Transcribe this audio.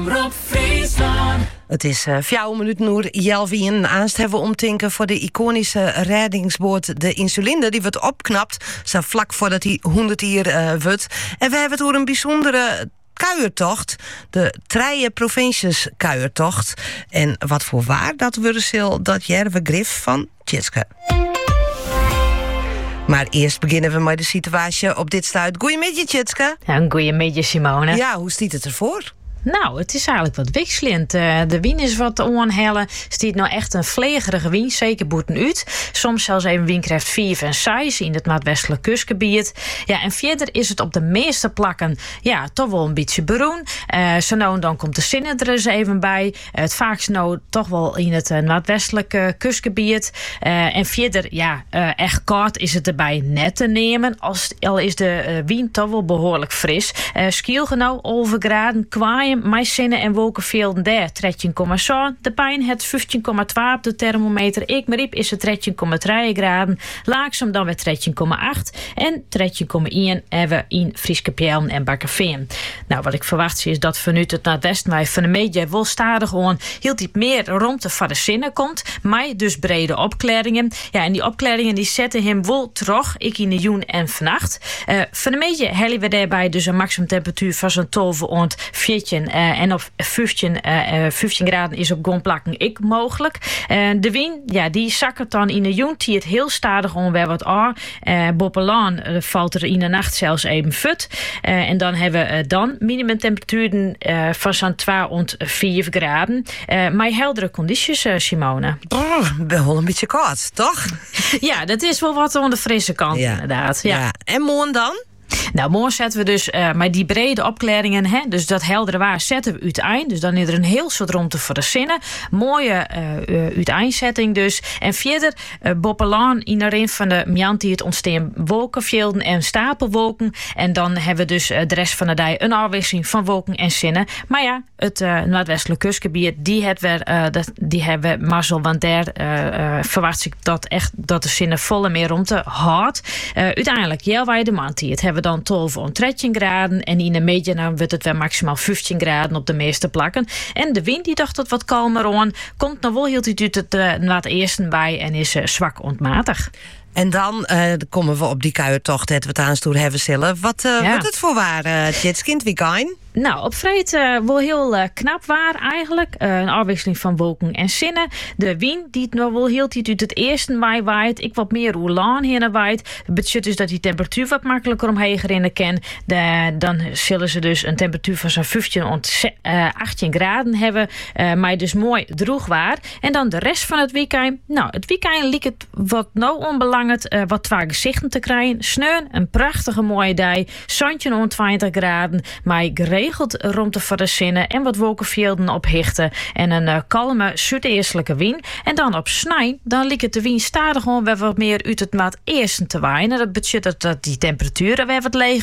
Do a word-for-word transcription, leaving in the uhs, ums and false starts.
Omroep Friesland. Het is uh, vier minuten uur Jelvien. Aanst hebben we omtinken voor de iconische reddingsboot de Insulinde. Die wordt opknapt, zo vlak voordat hij honderd jaar uh, wordt. En we hebben het over een bijzondere kuiertocht. De Trije Provincies kuiertocht. En wat voor waar dat wordt, dat jerve grif van Tjitske. Maar eerst beginnen we met de situatie op dit stuit. Goeiemiddag, Tjitske. Ja, een goeiemiddag, Simone. Ja, hoe stiet het ervoor? Nou, het is eigenlijk wat wisselend. Uh, de wien is wat onhellen. Stiet nou echt een vlegerige wien, zeker boetenuit. Soms zelfs even windkracht vier en zes in het noordwestelijk kustgebied. Ja, en verder is het op de meeste plakken ja, toch wel een beetje beroen. Uh, zo nou en dan komt de zinnen er eens even bij. Uh, het vaakst nou toch wel in het uh, noordwestelijke kustgebied. Uh, en verder, ja, uh, echt koud is het erbij net te nemen. Als, al is de uh, wind toch wel behoorlijk fris. Uh, Skielgen nou overgraden, kwaaien. Mijn zinnen en wolkenvelden daar dertien komma zeven. De pijn het vijftien komma twee op de thermometer. Ik me riep is het dertien komma drie graden. Laaksem dan weer dertien komma acht. En dertien komma één hebben we in Frieskepjellen en Bakkerveen. Nou, wat ik verwacht is dat vanuit het noordwesten wij van de media wel stadig gewoon heel diep meer rond de van de zinnen komt. Maar dus brede opklaringen. Ja, en die opklaringen die zetten hem wel terug. Ik in de joen en vannacht. Uh, van de media hellen we daarbij dus een maximum temperatuur van zo'n twaalf ont veertien. Uh, en op vijftien, uh, vijftien graden is op grondplakken ik mogelijk. Uh, de wind, ja, die zakkert dan in de joen. Die het heel stadig onweer wat aan. Uh, Boppelaan uh, valt er in de nacht zelfs even fut. Uh, en dan hebben we uh, dan minimumtemperaturen uh, van zo'n twee tot vier graden. Uh, maar heldere condities, uh, Simone. Brrr, wel een beetje koud, toch? Ja, dat is wel wat aan de frisse kant, ja. Inderdaad. Ja. Ja. En morgen dan? Nou, morgen zetten we dus uh, met die brede opklaringen, hè, dus dat heldere waar zetten we uiteen. Dus dan is er een heel soort ruimte voor de zinnen. Mooie uh, uh, uiteenzetting dus. En verder uh, boppelaan in de rin van de miant die het ontstaan wolkenvelden en stapelwolken. En dan hebben we dus uh, de rest van de dag een afwisseling van wolken en zinnen. Maar ja, het uh, noordwestelijk kustgebied, die, het weer, uh, dat, die hebben we mazzel, want daar uh, uh, verwacht ik dat echt dat de zinnen volle meer ruimte houdt. Uh, uiteindelijk, ja, wij de maand die het hebben dan twaalf tot dertien graden. En in de media nou wordt het weer maximaal vijftien graden op de meeste plakken. En de wind die dacht dat wat kalmer aan. Komt nog wel heel uit het uh, na het eerste bij en is uh, zwak ontmatig. En dan uh, komen we op die kuiertocht, het we het aanstoer hebben zullen. Wat uh, ja. wordt het voor waar, uh, Tjitskind, wie kan? Nou, op vreed uh, wel heel uh, knap waar eigenlijk. Uh, een afwisseling van wolken en zinnen. De wind die het nog wel heel uit het eerste waai waait. Ik wat meer hoe lang heen waait. Het betekent dus dat die temperatuur wat makkelijker omheen rennen kan. De, dan zullen ze dus een temperatuur van zo'n vijftien tot achttien graden hebben. Uh, maar dus mooi droeg waar. En dan de rest van het weekend. Nou, het weekend liep het wat nou onbelangrijk. Uh, wat twee gezichten te krijgen. Sneeuw, een prachtige mooie dag. Zandje om twintig graden. Maar ik geregeld rond de voor de zinnen en wat wolkenvelden ophichten en een uh, kalme zuideerstelijke wind. En dan op snij, dan liep het de wind stadig gewoon weer wat meer uit het maat eersten te waaien. Dat betekent dat die temperaturen weer wat leeg